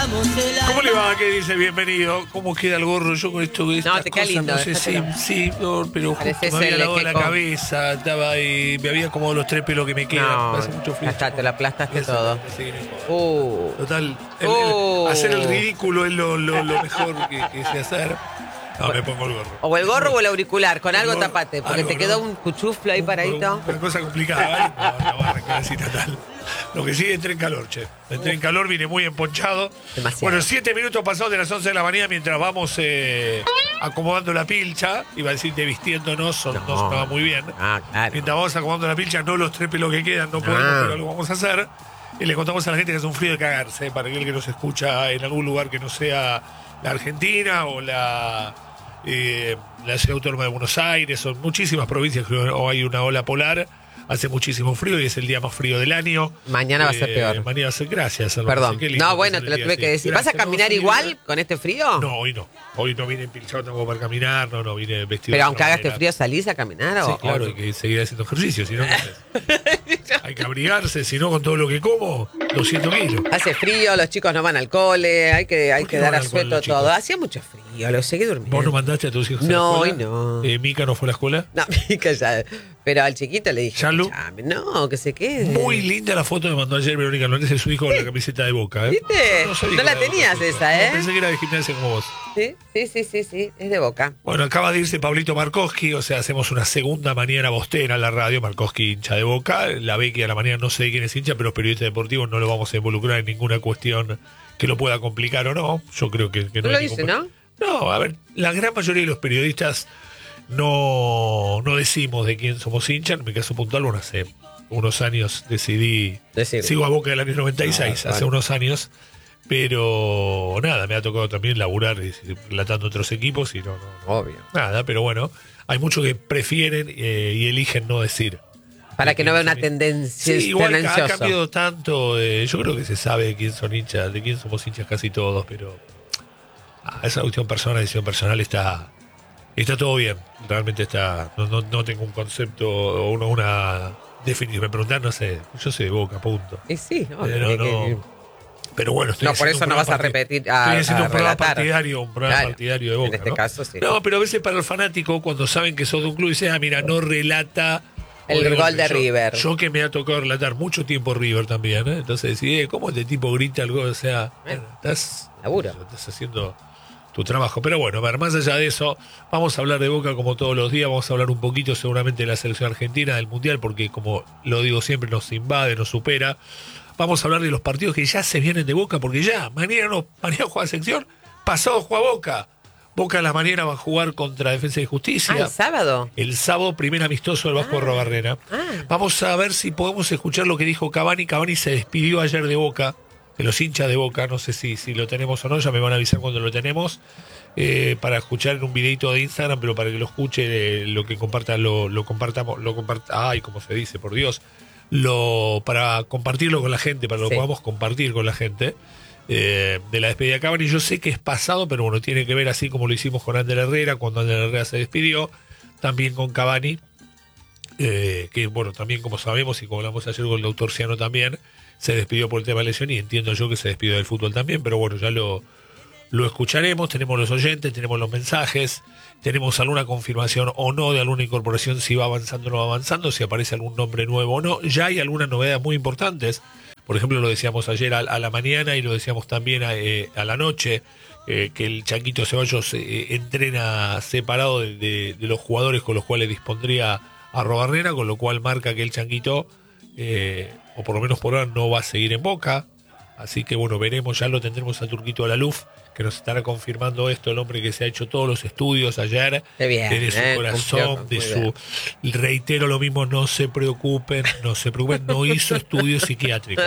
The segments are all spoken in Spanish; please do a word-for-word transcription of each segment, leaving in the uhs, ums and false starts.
¿Cómo le va? ¿Qué dice? Bienvenido. ¿Cómo queda el gorro? Yo con esto que No, te queda lindo. No sé si, sí, no, pero justo Pareces me había el lavado la Ejeco. cabeza, estaba ahí, me había acomodado los tres pelos que me quedan. No, me hace mucho frío. ya está, te lo aplastaste Eso, todo. sí, no. Uh. Total, el- el- Uh. hacer el ridículo es lo, lo, lo mejor que, que sé hacer. No, me pongo el gorro. O el gorro o el auricular, con El algo gorro, tapate, porque algo, te quedó ¿no? un cuchuflo ahí paradito. Una cosa complicada, ¿vale? No, no va a arrancar así total. Lo que sí, entré en calor, che. Entré en calor, vine muy emponchado. Demasiado. Bueno, siete minutos pasados de las once de la mañana mientras vamos eh, acomodando la pilcha. Iba a decirte vistiéndonos, son, no, No. sonaba muy bien. Ah, claro. Mientras vamos acomodando la pilcha, no los tres pelos que quedan, no podemos, Ah. pero lo vamos a hacer. Y le contamos a la gente que es un frío de cagarse, para aquel que nos escucha en algún lugar que no sea la Argentina o la, eh, la ciudad autónoma de Buenos Aires. Son muchísimas provincias que hoy hay una ola polar. Hace muchísimo frío y es el día más frío del año. Mañana va a ser peor. Mañana va a ser, gracias. Salvador. Perdón. Qué lindo No, que bueno, es el te lo día tuve así. que decir. ¿Vas a Gracias, caminar no, sí, igual gracias. con este frío? No, hoy no. Hoy no vine empilchado, tengo para caminar, no, no vine vestido. Pero de aunque otra haga este manera. frío, ¿salís a caminar? Sí, o, claro, o- hay que seguir haciendo ejercicio, si no, ¿qué haces? Hay que abrigarse, si no, con todo lo que como, doscientos kilos. Hace frío, los chicos no van al cole, hay que, hay ¿Por qué que no dar van a al cole suelto los chicos? todo. Hacía mucho frío, lo seguí durmiendo. ¿Vos no mandaste a tus hijos No, a la hoy escuela? no. Eh, ¿Mica no fue a la escuela? No, Mica ya. Pero al chiquito le dije, ¿Yalu? "Escuchame, no, que se quede. Muy linda la foto que mandó ayer Verónica Lorenz de su hijo con la camiseta de Boca, ¿eh? ¿Viste? Yo sabía No que la era de Boca, tenías su hijo. esa, ¿eh? No, pensé que era de gimnasia como vos. Sí, sí, sí, sí, sí, es de Boca. Bueno, acaba de irse Pablito Markowski, o sea, hacemos una segunda mañana bostera en la radio. Markowski hincha de Boca, la Becky a la mañana no sé de quién es hincha, pero los periodistas deportivos no lo vamos a involucrar en ninguna cuestión que lo pueda complicar o no. Yo creo que, que no No lo hay dice, ningún- ¿no? No, a ver, la gran mayoría de los periodistas no, no decimos de quién somos hinchas. En mi caso puntual, bueno, hace unos años decidí, Decir. sigo a Boca del año noventa y seis, Ah, hace vale. unos años. Pero nada, me ha tocado también laburar y- relatando otros equipos y no, no, no, Obvio. nada, pero bueno, hay muchos que prefieren eh, y eligen no decir. Para que no vea una Sí, tendencia igual que ha tendencioso. cambiado tanto, eh, yo creo que se sabe de quién son hinchas, de quién somos hinchas casi todos, pero ah, esa cuestión personal, decisión personal está está todo bien, realmente está, no, no, no tengo un concepto o una, una definición, me preguntan, no sé, yo soy de Boca, punto. Y sí, no, Eh, no, que- no. que- Pero bueno, estoy No, por haciendo eso un no vas a programa parti- repetir, a- Estoy haciendo a un programa relatar. partidario, un programa Claro. partidario de Boca. En este ¿no? caso, sí. No, pero a veces para el fanático, cuando saben que sos de un club, dicen, ah, mira, no relata. El o gol de yo- River. Yo que me ha tocado relatar mucho tiempo River también, ¿eh? Entonces decís, eh, ¿cómo este tipo grita algo? O sea, bueno, estás, Laburo. estás haciendo tu trabajo. Pero bueno, a ver, más allá de eso, vamos a hablar de Boca como todos los días, vamos a hablar un poquito seguramente de la selección argentina, del Mundial, porque como lo digo siempre, nos invade, nos supera. Vamos a hablar de los partidos que ya se vienen de Boca, porque ya, mañana no, mañana juega sección, pasado juega Boca. Boca a la mañana va a jugar contra Defensa y Justicia. Ah, ¿el sábado? El sábado, primer amistoso del Vasco Ah. Arrobarrena. Ah. Vamos a ver si podemos escuchar lo que dijo Cavani. Cavani se despidió ayer de Boca, de los hinchas de Boca. No sé si, si lo tenemos o no, ya me van a avisar cuando lo tenemos. Eh, para escuchar en un videito de Instagram, pero para que lo escuche, eh, lo que comparta, lo, lo compartamos, lo comparta, ay, como se dice, por Dios. Lo, para compartirlo con la gente, para que Sí. lo podamos compartir con la gente. Eh, de la despedida de Cavani, yo sé que es pasado, pero bueno, tiene que ver así como lo hicimos con Ander Herrera, cuando Ander Herrera se despidió, también con Cavani, eh, que bueno, también como sabemos y como hablamos ayer con el doctor Ciano también, se despidió por el tema de lesión y entiendo yo que se despidió del fútbol también, pero bueno, ya lo, lo escucharemos, tenemos los oyentes, tenemos los mensajes, tenemos alguna confirmación o no de alguna incorporación, si va avanzando o no va avanzando, si aparece algún nombre nuevo o no, ya hay algunas novedades muy importantes. Por ejemplo, lo decíamos ayer a, a la mañana y lo decíamos también a, eh, a la noche, eh, que el Chanquito Ceballos eh, entrena separado de, de- de los jugadores con los cuales dispondría Arrobarrena, con lo cual marca que el Chanquito, eh, o por lo menos por ahora, no va a seguir en Boca. Así que bueno, veremos, ya lo tendremos a Turquito Alaluf, que nos estará confirmando esto, el hombre que se ha hecho todos los estudios ayer, Qué bien, desde su eh, corazón, cumplió, de muy su... Reitero lo mismo, no se preocupen, no se preocupen, no hizo estudios psiquiátricos.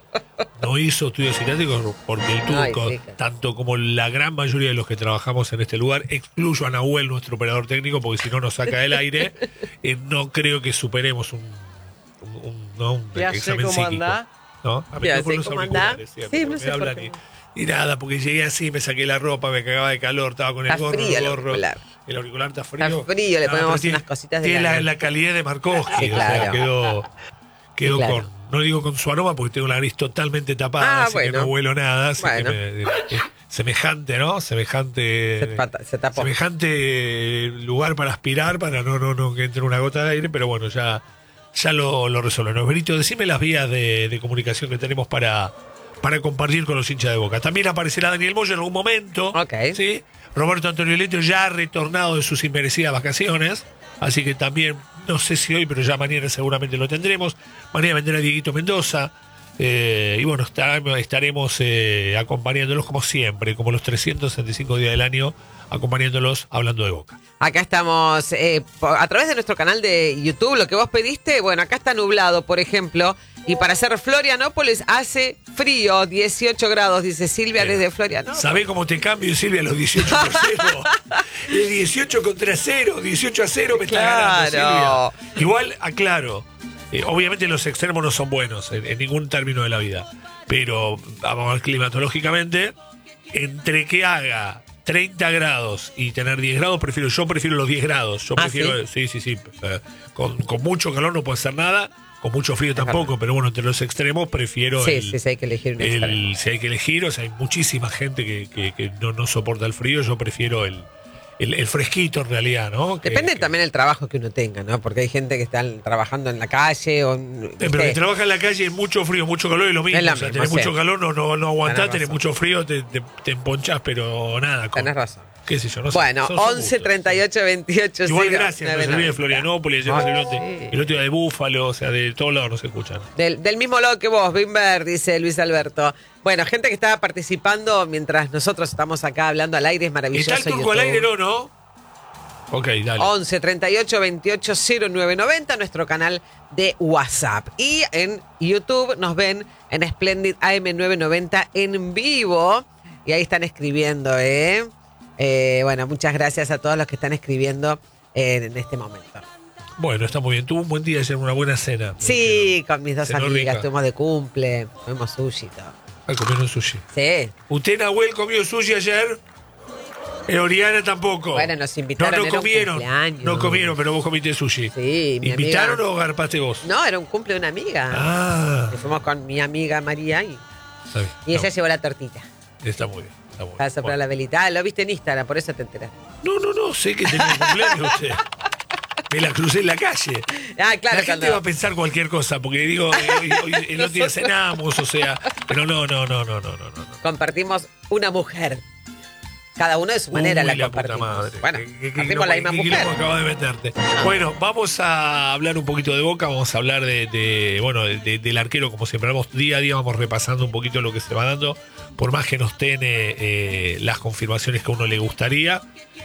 No hizo estudios psiquiátricos porque el turco, Ay, sí, claro. tanto como la gran mayoría de los que trabajamos en este lugar, excluyo a Nahuel, nuestro operador técnico, porque si no nos saca del aire, eh, no creo que superemos un, un, un- no, un Ya sé examen cómo psíquico. andá. ¿no? A Ya mí sé los cómo andá. auriculares, ¿cierto? Sí, no Me sé por hablan qué. y, y nada, porque llegué así, me saqué la ropa, me cagaba de calor, estaba con el Está gorro, frío el el gorro. auricular. El auricular está frío. Está frío, le No, ponemos pero tiene- unas cositas de Tiene la, lana. la calidad de Markowski, Sí, o sea, claro. quedó, quedó Sí, claro. con... no digo con su aroma porque tengo la nariz totalmente tapada, Ah, así bueno. que no huelo nada, así Bueno. que me- eh, semejante, ¿no? Semejante Se, pata- se tapó. semejante lugar para aspirar para no no no que entre una gota de aire, pero bueno, ya ya lo, lo resolvemos. Benito, decime las vías de, de comunicación que tenemos para para compartir con los hinchas de Boca. También aparecerá Daniel Moyo en algún momento. Ok. ¿Sí? Roberto Antonio Leto ya ha retornado de sus inmerecidas vacaciones, así que también, no sé si hoy, pero ya mañana seguramente lo tendremos. Mañana vendrá Dieguito Mendoza. Eh, y bueno, está- estaremos eh, acompañándolos como siempre, como los trescientos sesenta y cinco días del año, acompañándolos hablando de Boca. Acá estamos eh, po- a través de nuestro canal de YouTube, lo que vos pediste, bueno, acá está nublado, por ejemplo, y para ser Florianópolis hace frío, dieciocho grados, dice Silvia Eh, desde Florianópolis. ¿Sabés cómo te cambio, Silvia, los dieciocho por cero? El dieciocho contra cero, dieciocho a cero me está ganando, Claro. Silvia. Igual, aclaro, eh, obviamente los extremos no son buenos en, en ningún término de la vida, pero vamos a ver climatológicamente, entre que haga treinta grados y tener diez grados, prefiero yo prefiero los diez grados. Yo Ah, prefiero, sí, sí, sí. eh, con, con mucho calor no puedo hacer nada, con mucho frío tampoco, pero bueno, entre los extremos prefiero Sí, el, sí, sí, hay que elegir un extremo. el- si hay que elegir, o sea, hay muchísima gente que, que- que no, no soporta el frío, yo prefiero el, el, el fresquito en realidad, ¿no? Que- Depende que- también del trabajo que uno tenga, ¿no? Porque hay gente que está trabajando en la calle o... Eh, pero que ¿viste? trabaja en la calle, mucho frío, mucho calor, es lo mismo. Es lo o sea, mismo, tenés sí. mucho calor, no, no, no aguantás, Tenés tenés razón. mucho frío, te, te, te emponchás, pero nada. con- Tenés razón. Qué sé yo, no sé. Bueno, son- son once, gustos. treinta y ocho, veintiocho, Igual cero, gracias, nueve, nos olvidé de noventa. Florianópolis, Ay, el, otro, sí. el otro día de Búfalo, o sea, de todos lados nos escuchan. Del, del mismo lado que vos, Bimber, dice Luis Alberto. Bueno, gente que estaba participando mientras nosotros estamos acá hablando al aire, es maravilloso. ¿Está el turco al YouTube. aire, no, no? Ok, dale. once, treinta y ocho, veintiocho, cero, nueve, noventa, nuestro canal de WhatsApp. Y en YouTube nos ven en Splendid A M novecientos noventa en vivo. Y ahí están escribiendo, ¿eh? Eh, bueno, muchas gracias a todos los que están escribiendo eh, en este momento. Bueno, está muy bien. Tuvo un buen día ayer, una buena cena. me Sí, dijeron. con mis dos Cenó amigas, rica. estuvimos de cumple, comimos sushi y todo. Ah, comieron sushi. Sí. ¿Usted, Nahuel, comió sushi ayer? Eh, Oriana tampoco. Bueno, nos invitaron, No, no era un comieron. cumpleaños. No comieron, pero vos comiste sushi. Sí, mi ¿Invitaron amiga- o garpaste vos? No, era un cumple de una amiga. Ah. Y fuimos con mi amiga María y, Está bien. y ella No, llevó la tortita. está muy bien. Está muy bien. Para soplar Bueno. la velita. Ah, lo viste en Instagram, por eso te enteras. No, no, no, sé que tenía cumpleaños usted. Me la crucé en la calle. Ah, claro, la gente cuando- va a pensar cualquier cosa, porque digo, eh, hoy, hoy- el otro día cenamos, o sea, pero no, no, no, no, no, no, no. compartimos una mujer. Cada uno de su manera Uy, la la puta compartimos. madre. Bueno, ¿Qué- qué- qué compartimos la quilombo- misma qué mujer. quilombo acabas de meterte? Bueno, vamos a hablar un poquito de Boca, vamos a hablar de, de, bueno, de- de- del arquero, como siempre hablamos día a día, vamos repasando un poquito lo que se va dando, por más que nos tiene eh, las confirmaciones que a uno le gustaría,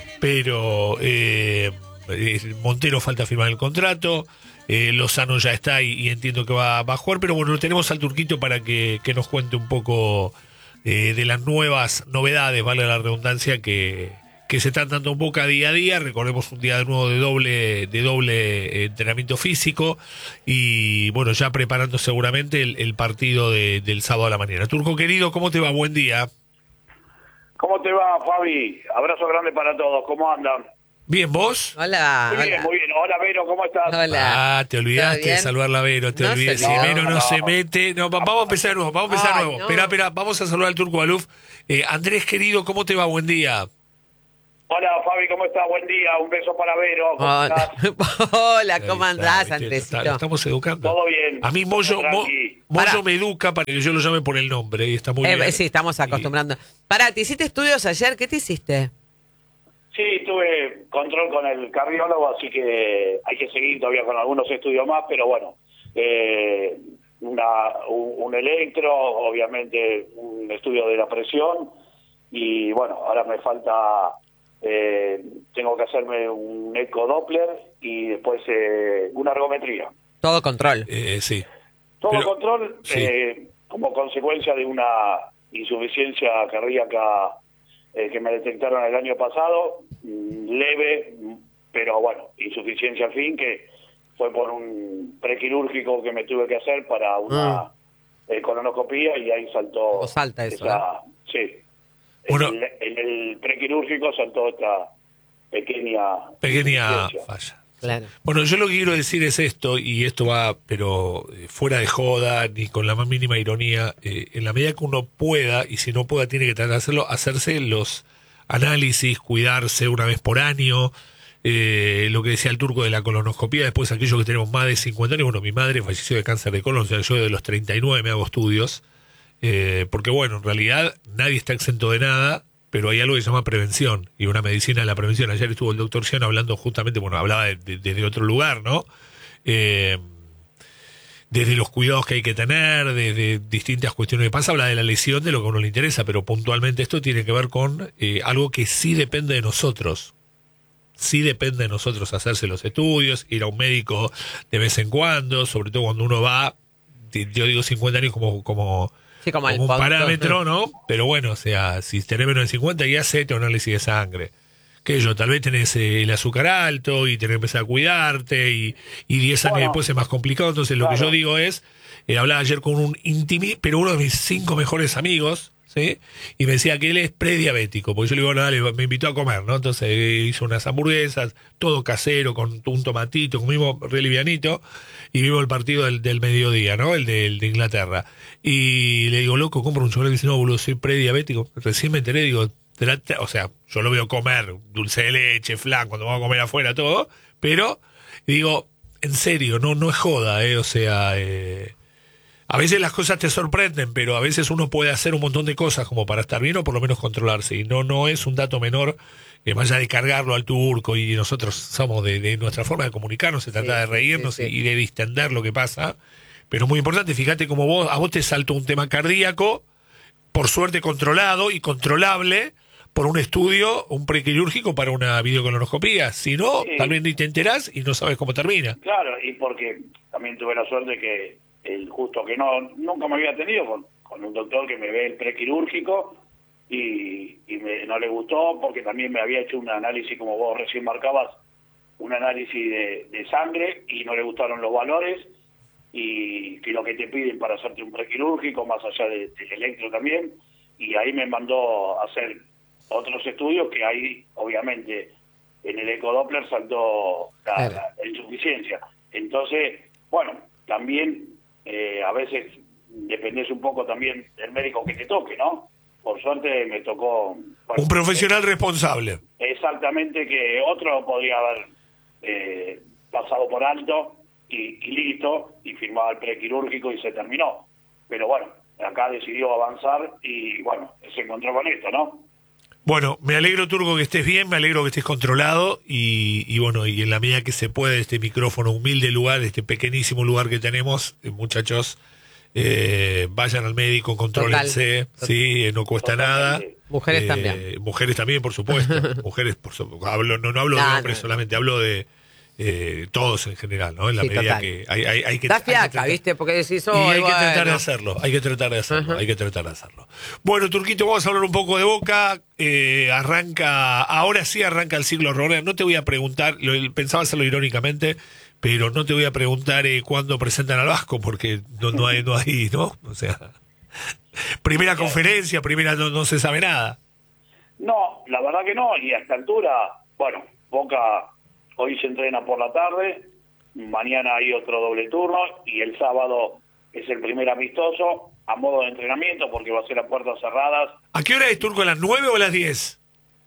pero eh, eh, Montero falta firmar el contrato, eh, Lozano ya está y, y entiendo que va, va a jugar, pero bueno, lo tenemos al Turquito para que, que nos cuente un poco eh, de las nuevas novedades, vale la redundancia, que, que se están dando en Boca día a día. Recordemos un día de nuevo de doble, de doble eh, entrenamiento físico y bueno, ya preparando seguramente el, el partido de- del sábado a la mañana. Turco querido, ¿cómo te va? Buen día. ¿Cómo te va, Fabi? Abrazo grande para todos. ¿Cómo andan? ¿Bien vos? Hola, Muy bien, hola. muy bien. Hola, Vero, ¿cómo estás? Hola. Ah, te ¿Todo olvidaste bien? de saludar a Vero, te No olvidaste. se Si olvidó. Vero no, No. se mete. No, va- vamos a empezar de nuevo, vamos a empezar de Ay, nuevo. no. Espera, espera, vamos a saludar al Turco Aluf. Eh, Andrés querido, ¿cómo te va? Buen día. Hola, Fabi, ¿cómo estás? Buen día. Un beso para Vero. ¿Cómo Hola, estás? Hola, ¿cómo Ahí está, andás, ¿viste? Andresito? Está- lo estamos educando. Todo bien. A mí Moyo, Mo- Tranqui. Moyo Pará. me educa para que yo lo llame por el nombre y está muy Eh, bien. sí, estamos acostumbrando. Pará, ¿te hiciste estudios ayer? ¿Qué te hiciste? Sí, tuve control con el cardiólogo, así que hay que seguir todavía con algunos estudios más, pero bueno, eh, una, un, un electro, obviamente un estudio de la presión, y bueno, ahora me falta, eh, tengo que hacerme un eco Doppler y después eh, una ergometría. Todo control. Eh, sí. Todo Pero- control sí. eh, como consecuencia de una insuficiencia cardíaca eh, que me detectaron el año pasado, mm, leve, mm, pero bueno, insuficiencia al fin, que fue por un prequirúrgico que me tuve que hacer para una Ah. eh, colonoscopía y ahí saltó... ¿Cómo salta eso, esa- Sí. Bueno. En, el, en el prequirúrgico saltó esta pequeña... Pequeña insuficiencia. falla. Claro. Bueno, yo lo que quiero decir es esto, y esto va, pero eh, fuera de joda, ni con la más mínima ironía, eh, en la medida que uno pueda, y si no pueda tiene que tratar de hacerlo, hacerse los análisis, cuidarse una vez por año, eh, lo que decía el Turco de la colonoscopía, después aquellos que tenemos más de cincuenta años, bueno, mi madre falleció de cáncer de colon, o sea, yo de los treinta y nueve me hago estudios, eh, porque bueno, en realidad nadie está exento de nada, pero hay algo que se llama prevención, y una medicina de la prevención. Ayer estuvo el doctor Xian hablando justamente, bueno, hablaba desde de, de otro lugar, ¿no? Eh, desde los cuidados que hay que tener, desde distintas cuestiones que pasa, habla de la lesión, de lo que a uno le interesa, pero puntualmente esto tiene que ver con eh, algo que sí depende de nosotros. Sí depende de nosotros hacerse los estudios, ir a un médico de vez en cuando, sobre todo cuando uno va, yo digo cincuenta años como... como Sí, como, como un parámetro, ¿no? Pero bueno, o sea, si tenés menos de cincuenta, ya hacete un análisis de sangre. Que yo, tal vez tenés eh, el azúcar alto y tenés que empezar a cuidarte y, y diez años Bueno, después es más complicado. Entonces, lo claro. que yo digo es, eh, hablaba ayer con un intimi, pero uno de mis cinco mejores amigos, ¿sí? Y me decía que él es prediabético, porque yo le digo, no, dale, me invitó a comer, ¿no? Entonces eh, hizo unas hamburguesas, todo casero, con un tomatito, comimos re livianito, y vimos el partido del, del mediodía, ¿no? El de, el de Inglaterra. Y le digo, loco, compro un chocolate. Y dice, no, boludo, soy prediabético. Recién me enteré, digo, trata, o sea, yo lo veo comer dulce de leche, flan, cuando vamos a comer afuera, todo, pero digo, en serio, no, no es joda, ¿eh? O sea, eh, a veces las cosas te sorprenden, pero a veces uno puede hacer un montón de cosas como para estar bien o por lo menos controlarse. Y no, no es un dato menor, que más allá de cargarlo al turco, y nosotros somos de, de nuestra forma de comunicarnos, se trata Sí, de reírnos sí, sí. y de distender lo que pasa. Pero muy importante, fíjate cómo vos, a vos te saltó un tema cardíaco, por suerte controlado y controlable, por un estudio, un prequirúrgico para una videocolonoscopía. Si no, Sí. tal vez ni te enterás y no sabes cómo termina. Claro, y porque también tuve la suerte que el justo que no nunca me había tenido con, con un doctor que me ve el prequirúrgico y, y me, no le gustó porque también me había hecho un análisis, como vos recién marcabas, un análisis de, de sangre y no le gustaron los valores y que lo que te piden para hacerte un prequirúrgico, más allá de- del electro también, y ahí me mandó a hacer otros estudios que ahí, obviamente, en el ecodoppler saltó la, Claro. la- la insuficiencia. Entonces, bueno, también eh, a veces dependés un poco también del médico que te toque, ¿no? Por suerte me tocó... bueno, Un profesional responsable. exactamente, que otro podría haber eh, pasado por alto y, y listo, y firmaba el prequirúrgico y se terminó. Pero bueno, acá decidió avanzar y bueno, se encontró con esto, ¿no? Bueno, me alegro, Turco, que estés bien, me alegro que estés controlado y, y bueno, y en la medida que se puede, este micrófono humilde lugar, este pequeñísimo lugar que tenemos, eh, muchachos, eh, vayan al médico, contrólense, Total. sí, eh, no cuesta nada. Totalmente. Mujeres Eh, también. Mujeres también, por supuesto. Mujeres, por supuesto. Hablo, no, no hablo de No, hombres no. solamente, hablo de eh, todos en general, ¿no? En la Sí, medida total. que hay, hay, hay que... Está hay que fiaca, tratar- ¿viste? Porque decís, y oh, hay que bueno. tratar de hacerlo, hay que tratar de hacerlo, Ajá. hay que tratar de hacerlo. Bueno, Turquito, vamos a hablar un poco de Boca. Eh, arranca, ahora sí arranca el ciclo Ronald. No te voy a preguntar, lo, pensaba hacerlo irónicamente, pero no te voy a preguntar eh, cuándo presentan al Vasco, porque no, no hay, no hay, ¿no? O sea, primera conferencia, primera, no, no se sabe nada. No, la verdad que no, y a esta altura, bueno, Boca hoy se entrena por la tarde, mañana hay otro doble turno y el sábado es el primer amistoso a modo de entrenamiento porque va a ser a puertas cerradas ¿A qué hora es, Turco? ¿A las nueve o a las diez?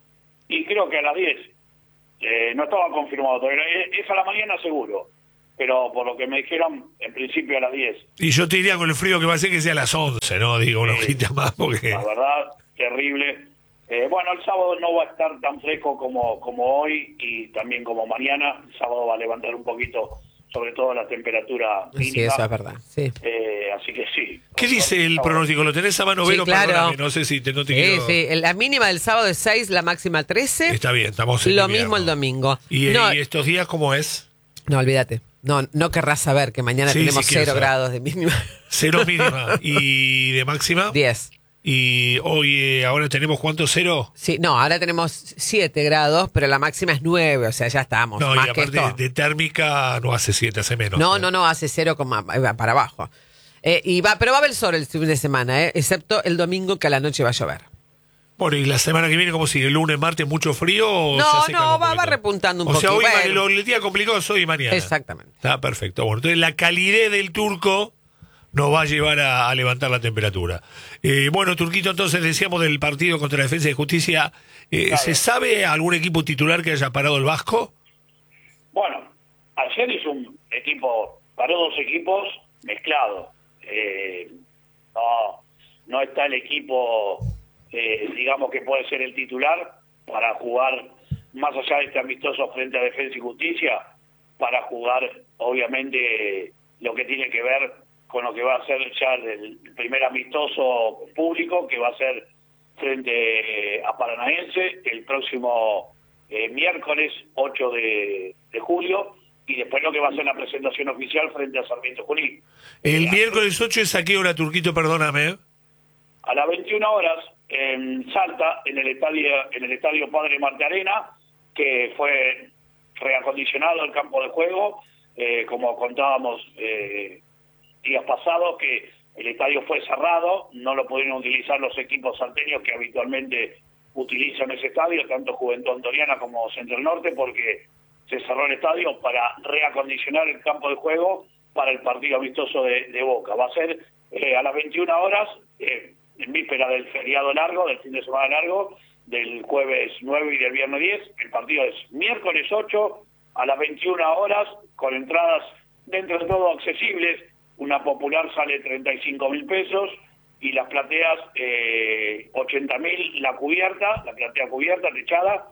y creo que a las diez. Eh, no estaba confirmado todavía, es es a la mañana seguro, pero por lo que me dijeron, en principio a las diez. Y yo te diría con el frío que va a ser que sea a las once, ¿no? Digo, una Sí. hojita más porque... La verdad, terrible. Eh, bueno, el sábado no va a estar tan fresco como, como hoy y también como mañana. El sábado va a levantar un poquito, sobre todo la temperatura mínima. Sí, eso es verdad. Sí. Eh, así que sí. ¿Qué dice el Sábado. pronóstico? ¿Lo tenés a mano, Sí, Vero? claro. Perdóname, no sé si te, no te Sí, quiero... sí. La mínima del sábado es seis, la máxima trece. Está bien, estamos en Lo invierno. mismo el domingo. ¿Y, no, y estos días cómo es? no, olvídate. No, no querrás saber que mañana Sí, tenemos sí quiero cero saber. grados de mínima. Cero mínima. ¿Y de máxima? diez. Y hoy, eh, ahora tenemos ¿cuánto? ¿Cero? Sí, no, ahora tenemos siete grados, pero la máxima es nueve, o sea, ya estamos. No, más y que aparte esto. de térmica no hace siete, hace menos. No, no, no, hace cero coma para abajo. Eh, y va, pero va a haber sol el fin de semana, eh, excepto el domingo que a la noche va a llover. Bueno, ¿y la semana que viene cómo sigue? ¿El lunes, martes, mucho frío o No, se seca no, un va, poquito? va repuntando un o poquito. sea, hoy Bueno. lo- el día complicado es hoy y mañana. Exactamente. Está perfecto. Bueno, entonces la calidez del turco nos va a llevar a, a levantar la temperatura. Eh, bueno, Turquito, entonces decíamos del partido contra la Defensa de Justicia. Eh, Claro. ¿Se sabe algún equipo titular que haya parado el Vasco? Bueno, ayer hizo un equipo, paró dos equipos mezclados. Eh, no, no está el equipo, eh, digamos, que puede ser el titular para jugar, más allá de este amistoso frente a Defensa y Justicia, para jugar, obviamente, lo que tiene que ver con lo que va a ser ya el primer amistoso público, que va a ser frente a Paranaense el próximo eh, miércoles ocho de, de julio, y después lo que va a ser la presentación oficial frente a Sarmiento Junín. El Eh, miércoles ocho es a qué hora, Turquito, perdóname. A las veintiuna horas en Salta, en el estadio en el estadio Padre Marta Arena, que fue reacondicionado el campo de juego, eh, como contábamos eh, días pasados, que el estadio fue cerrado, no lo pudieron utilizar los equipos salteños que habitualmente utilizan ese estadio, tanto Juventud Antoniana como Centro Norte, porque se cerró el estadio para reacondicionar el campo de juego para el partido amistoso de, de Boca. Va a ser eh, a las veintiuna horas, eh, en víspera del feriado largo, del fin de semana largo, del jueves nueve y del viernes diez. El partido es miércoles ocho a las veintiuna horas, con entradas dentro de todo accesibles. Una popular sale treinta y cinco mil pesos y las plateas eh, ochenta mil la cubierta, la platea cubierta, techada,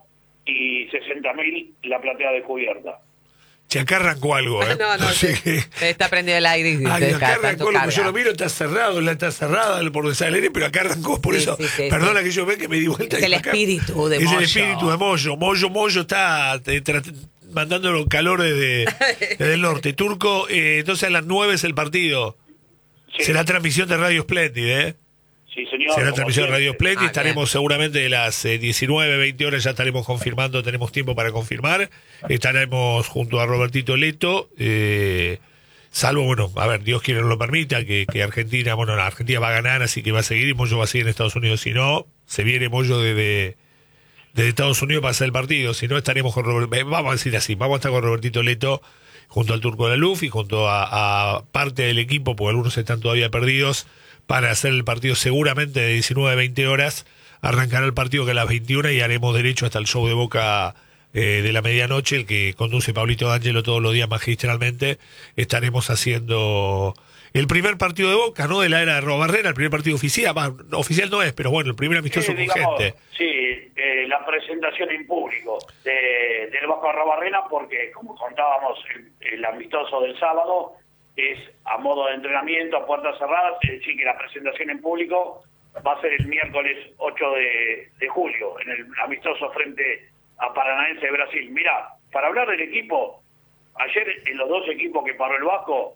y sesenta mil la platea descubierta. Che, acá arrancó algo, ¿eh? No, no, Así sí. que- Está prendido el aire y Ay, te acá deja tanto arrancó, lo que carga. yo lo miro está cerrado, la está cerrada por donde sale el aire, pero acá arrancó, por Sí, eso, sí, sí, perdona sí. que yo ve que me di vuelta. Es y el acá- espíritu de Es Moyo. el espíritu de Moyo, Moyo, Moyo está eh, trat- mandándolo calor desde, desde el norte. Turco, eh, entonces a las nueve es el partido. Sí, Será transmisión de Radio Splendid, ¿eh? sí, señor. Será como transmisión de siempre. Radio Splendid, Ah, estaremos bien. seguramente de las eh, diecinueve, veinte horas, ya estaremos confirmando, tenemos tiempo para confirmar, estaremos junto a Robertito Leto, eh, salvo, bueno, a ver, Dios quiere no lo permita, que, que Argentina, bueno, la Argentina va a ganar, así que va a seguir, y Moyo va a seguir en Estados Unidos, si no, se viene Moyo desde, desde Estados Unidos para hacer el partido, si no estaremos con Robertito, vamos a decir así, vamos a estar con Robertito Leto, junto al Turco de la Luz y junto a, a parte del equipo, porque algunos están todavía perdidos, para hacer el partido seguramente de diecinueve a veinte horas. Arrancará el partido que a las veintiuna y haremos derecho hasta el show de Boca eh, de la medianoche, el que conduce Pablito D'Angelo todos los días magistralmente. Estaremos haciendo el primer partido de Boca, ¿no? De la era de Robarrera, el primer partido oficial. Bah, oficial no es, pero bueno, el primer amistoso Sí, con digamos, gente. sí, eh, la presentación en público de, del Vasco Arrobarrena, porque como contábamos, el, el amistoso del sábado es a modo de entrenamiento, a puertas cerradas, es decir, que la presentación en público va a ser el miércoles ocho de, de julio, en el amistoso frente a Paranaense de Brasil. Mirá, para hablar del equipo, ayer en los dos equipos que paró el Vasco,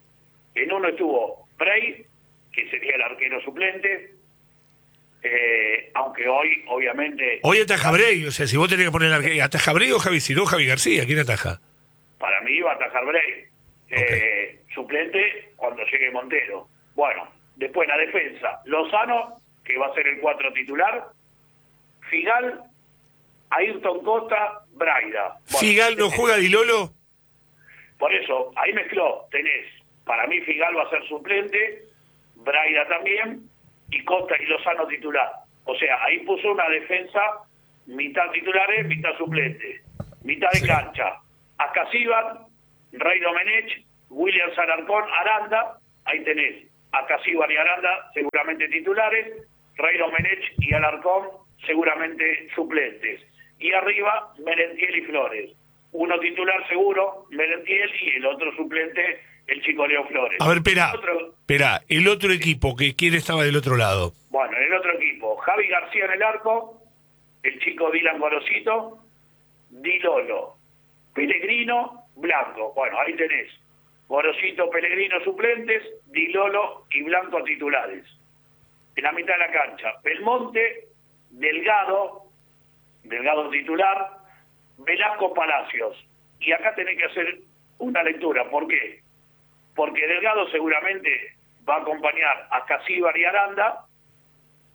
en uno estuvo Brey, que sería el arquero suplente, eh, aunque hoy, obviamente, Hoy ataja Brey, o sea, si vos tenés que poner el arque- ¿ataja Brey o Javi? Si no, Javi García, ¿quién ataja? para mí va a atajar Brey, eh, suplente cuando llegue Montero. Bueno, después la defensa, Lozano, que va a ser el cuatro titular, Figal, Ayrton Costa, Braida. Bueno, ¿Figal no juega Di Lolo? por eso, ahí mezcló, tenés, para mí Figal va a ser suplente, Braida también, y Costa y Lozano titular. O sea, ahí puso una defensa, mitad titulares, mitad suplente, mitad de Sí. cancha. Acasíbar, Rey Domenech, William Alarcón, Aranda, ahí tenés Acasíbar y Aranda seguramente titulares, Rey Domenech y Alarcón seguramente suplentes. Y arriba, Merentiel y Flores. Uno titular seguro, Merentiel, y el otro suplente, el chico Leo Flores. A ver, espera, Otro- espera, el otro equipo, que ¿quién estaba del otro lado? Bueno, en el otro equipo, Javi García en el arco, el chico Dylan Gorosito, Di Lolo, Pellegrino, Blanco. Bueno, ahí tenés Gorosito, Pellegrino suplentes, Di Lolo y Blanco titulares. En la mitad de la cancha, Belmonte, Delgado, Delgado titular, Velasco Palacios. Y acá tenés que hacer una lectura. ¿Por qué? Porque Delgado seguramente va a acompañar a Casíbar y Aranda,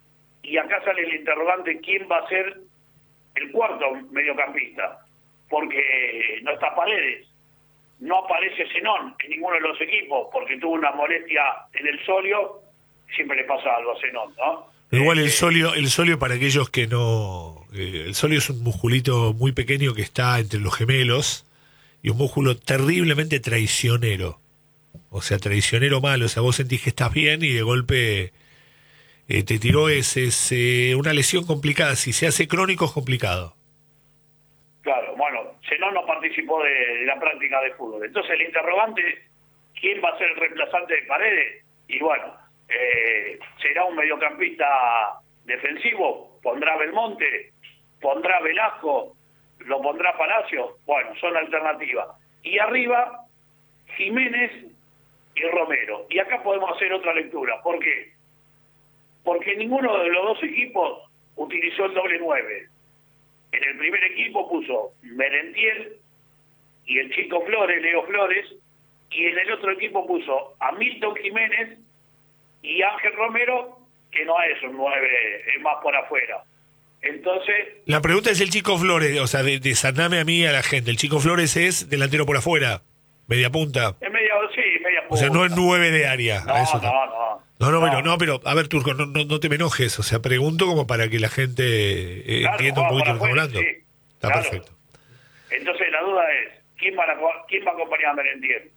y acá sale el interrogante, ¿quién va a ser el cuarto mediocampista? Porque no está Paredes, no aparece Zenón en ninguno de los equipos, porque tuvo una molestia en el solio, siempre le pasa algo a Zenón, ¿no? Igual el Eh, solio, el solio para aquellos que no... eh, el solio es un musculito muy pequeño que está entre los gemelos y un músculo terriblemente traicionero. O sea, traicionero malo. O sea, vos sentís que estás bien y de golpe eh, te tiró ese, ese, una lesión complicada. Si se hace crónico es complicado. Claro, bueno, Zenón no participó de, de la práctica de fútbol. Entonces el interrogante, ¿quién va a ser el reemplazante de Paredes? Y bueno, eh, será un mediocampista defensivo, pondrá Belmonte, pondrá Velasco, lo pondrá Palacio. Bueno, son alternativas. Y arriba, Jiménez y Romero. Y acá podemos hacer otra lectura. ¿Por qué? Porque ninguno de los dos equipos utilizó el doble nueve. En el primer equipo puso Merentiel y el chico Flores, Leo Flores, y en el otro equipo puso a Milton Jiménez y Ángel Romero, que no es un nueve, es más por afuera. Entonces... La pregunta es el chico Flores, o sea, de, desarname a mí y a la gente. El chico Flores es delantero por afuera, media punta. Es media, sí, media punta. O sea, no es nueve de área. No, a eso no, no. no. No, no, bueno, no, pero, a ver, Turco, no, no, no te me enojes, o sea, pregunto como para que la gente eh, Claro, entienda un juega poquito lo que por estamos afuera, hablando. sí, Está claro. perfecto. Entonces la duda es, ¿quién va a, quién va a acompañar a Merentiel?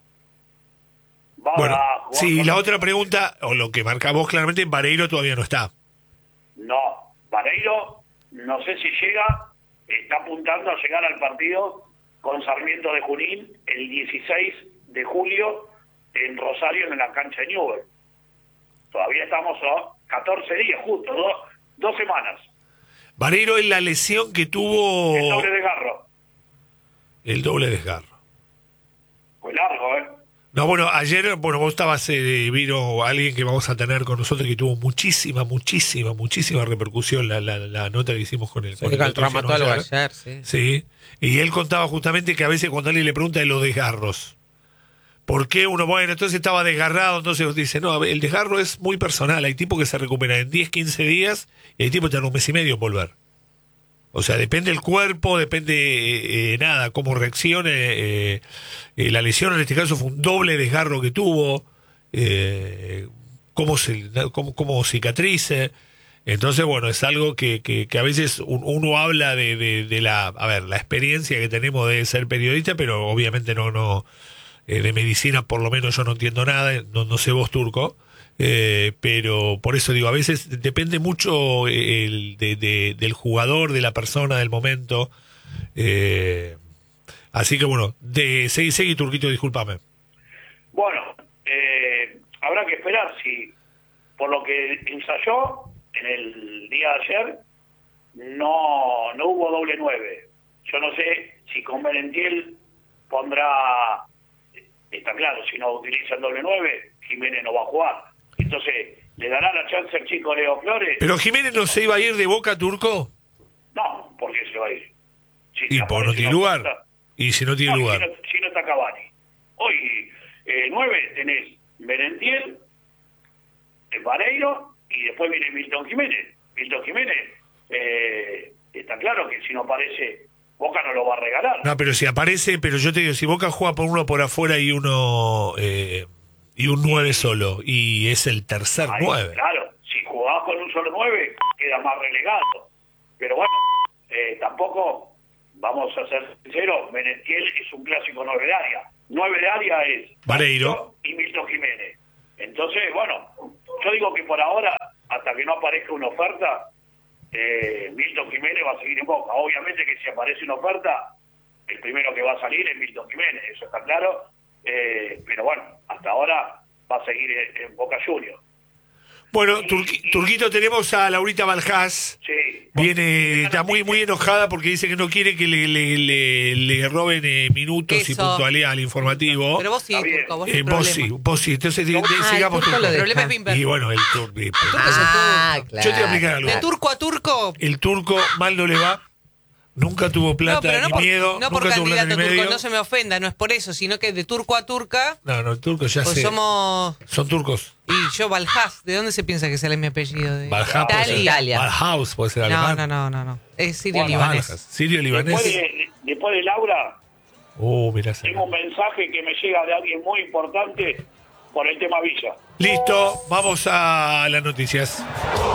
Va Bueno, a jugar sí, con- la otra pregunta, o lo que marca vos claramente, Vareiro todavía no está. No, Vareiro, no sé si llega, está apuntando a llegar al partido con Sarmiento de Junín el dieciséis de julio en Rosario, en la cancha de Newell. Todavía estamos a catorce días, justo, dos, dos semanas. Vareiro es la lesión que tuvo El doble desgarro. el doble desgarro. Fue largo, ¿eh? No, bueno, ayer, bueno, vos estabas, eh, vino alguien que vamos a tener con nosotros que tuvo muchísima, muchísima, muchísima repercusión la, la, la nota que hicimos con él. Sí, con con el traumatólogo traumatólogo ayer. ayer, sí. Sí, y él contaba justamente que a veces cuando alguien le pregunta de los desgarros, ¿por qué uno, bueno, entonces estaba desgarrado? Entonces dice, no, el desgarro es muy personal. Hay tipos que se recuperan en diez, quince días y hay tipos que tardan un mes y medio en volver. O sea, depende el cuerpo, depende eh, eh, nada, cómo reaccione. Eh, eh, la lesión en este caso fue un doble desgarro que tuvo, eh, cómo, se, cómo, cómo cicatrice. Entonces, bueno, es algo que, que, que a veces un, uno habla de, de, de la, a ver, la experiencia que tenemos de ser periodista, pero obviamente no, no, eh, de medicina por lo menos yo no entiendo nada, no, no sé vos, Turco. Eh, pero por eso digo, a veces depende mucho el, de, de, del jugador, de la persona, del momento. Eh, así que bueno, de seguí, seguí, Turquito, discúlpame. Bueno, eh, habrá que esperar si, por lo que ensayó en el día de ayer, no, no hubo doble nueve. Yo no sé si con Merentiel pondrá, está claro, si no utiliza el doble nueve, Jiménez no va a jugar. Entonces, ¿le dará la chance al chico Leo Flores? ¿Pero Jiménez no se iba a ir de Boca, Turco? No, ¿por qué se va a ir? Si Y se por no aparece tiene una lugar. oferta. Y si no tiene No, lugar. Si no, si no está Cavani. Hoy, eh, nueve, tenés Merentiel, el Vareiro, y después viene Milton Jiménez. Milton Jiménez, eh, está claro que si no aparece, Boca no lo va a regalar. No, pero si aparece, pero yo te digo, si Boca juega por uno por afuera y uno eh, y un nueve solo, y es el tercer Ahí, nueve. claro, si jugás con un solo nueve, queda más relegado. Pero bueno, eh, tampoco, vamos a ser sinceros, Merentiel es un clásico nueve de área. nueve de área es Vareiro y Milton Jiménez. Entonces, bueno, yo digo que por ahora, hasta que no aparezca una oferta, eh, Milton Jiménez va a seguir en Boca. Obviamente que si aparece una oferta, el primero que va a salir es Milton Jiménez, eso está claro. Eh, pero bueno, hasta ahora va a seguir en, en Boca Juniors. Bueno, Turqui- Turquito, tenemos a Laurita Baljás. Sí. Viene, está muy muy enojada porque dice que no quiere que le, le, le, le roben eh, minutos y Eso. puntualidad al informativo. Pero vos sí, Está bien. Turco, vos no Eh, hay vos problema. sí, vos sí. Entonces, de- de- Ah, el sigamos, turco Turco. lo El deja. problema es Bimber. Y bueno, el turco. Turco es el Ah, turco. claro. Yo te voy a explicar algo. De turco a turco. El turco mal no le va Nunca tuvo plata No, pero no ni por, miedo. no por nunca tuvo plata candidato ni turco, medio. no se me ofenda, no es por eso, sino que de turco a turca, No, no, turcos ya pues sé. somos... Son turcos. Y yo, Valhaz, ¿de dónde se piensa que sale mi apellido? De... Valhalla puede ser. Italia. Valhaus puede ser No, alemán. no, no, no, no. Es sirio Bueno, libanés. Valhas. Sirio Después libanés. de, después de Laura, Uh, mirá. ese. tengo un mensaje que me llega de alguien muy importante por el tema Villa. Listo, vamos a las noticias.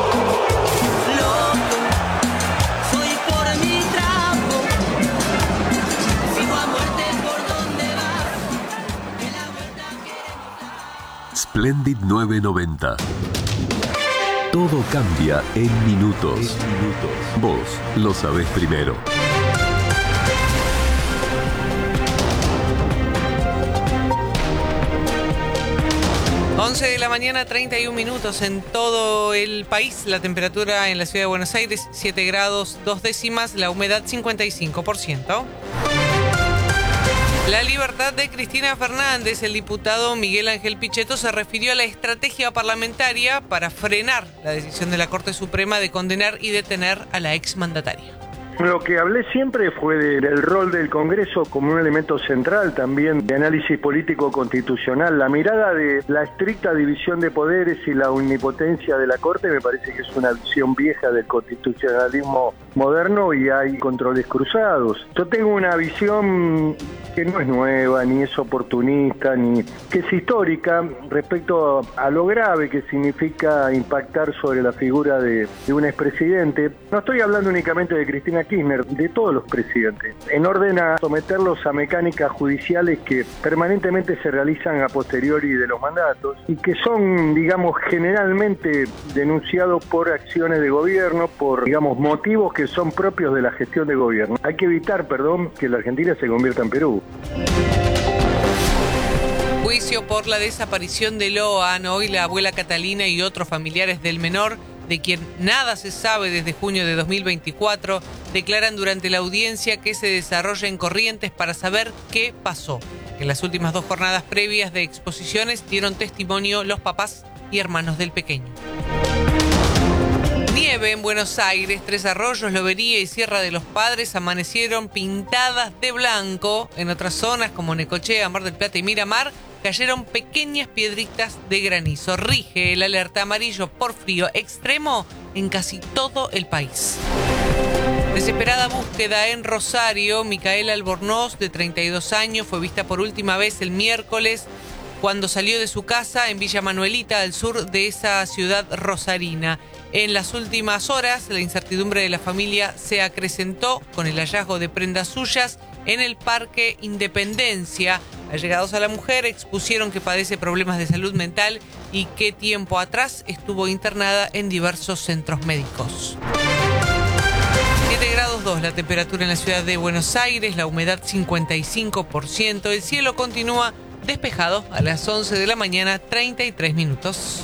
Soy por mi trapo, sigo a muerte por donde vas. En la vuelta que... Splendid nueve noventa. Todo cambia en minutos. Vos lo sabés primero. once de la mañana, treinta y un minutos en todo el país. La temperatura en la ciudad de Buenos Aires, siete grados, dos décimas. La humedad, cincuenta y cinco por ciento. La libertad de Cristina Fernández. El diputado Miguel Ángel Pichetto se refirió a la estrategia parlamentaria para frenar la decisión de la Corte Suprema de condenar y detener a la exmandataria. Lo que hablé siempre fue de- del rol del Congreso como un elemento central también de análisis político constitucional. La mirada de la estricta división de poderes y la omnipotencia de la Corte me parece que es una visión vieja del constitucionalismo moderno y hay controles cruzados. Yo tengo una visión que no es nueva, ni es oportunista, ni que es histórica respecto a lo grave que significa impactar sobre la figura de, de un expresidente. No estoy hablando únicamente de Cristina Kirchner, de todos los presidentes, en orden a someterlos a mecánicas judiciales que permanentemente se realizan a posteriori de los mandatos y que son, digamos, generalmente denunciados por acciones de gobierno, por, digamos, motivos que son propios de la gestión de gobierno. Hay que evitar, perdón, que la Argentina se convierta en Perú. Juicio por la desaparición de Loan. Hoy la abuela Catalina y otros familiares del menor, de quien nada se sabe desde junio de dos mil veinticuatro, declaran durante la audiencia que se desarrolla en Corrientes para saber qué pasó. En las últimas dos jornadas previas de exposiciones dieron testimonio los papás y hermanos del pequeño. Nieve en Buenos Aires. Tres Arroyos, Lobería y Sierra de los Padres amanecieron pintadas de blanco. En otras zonas como Necochea, Mar del Plata y Miramar cayeron pequeñas piedritas de granizo. Rige el alerta amarillo por frío extremo en casi todo el país. Desesperada búsqueda en Rosario. Micaela Albornoz, de treinta y dos años, fue vista por última vez el miércoles cuando salió de su casa en Villa Manuelita, al sur de esa ciudad rosarina. En las últimas horas, la incertidumbre de la familia se acrecentó con el hallazgo de prendas suyas en el Parque Independencia. Allegados a la mujer expusieron que padece problemas de salud mental y que tiempo atrás estuvo internada en diversos centros médicos. siete grados dos la temperatura en la ciudad de Buenos Aires, la humedad cincuenta y cinco por ciento. El cielo continúa despejado a las once de la mañana, treinta y tres minutos.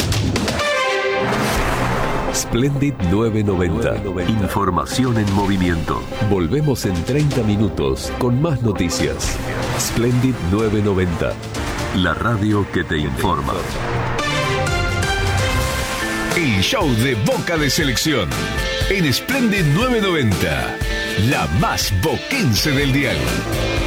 Splendid nueve noventa. Información en movimiento. Volvemos en treinta minutos con más noticias. Splendid nueve noventa. La radio que te informa. El show de Boca de Selección en Splendid nueve noventa. La más boquense del dial.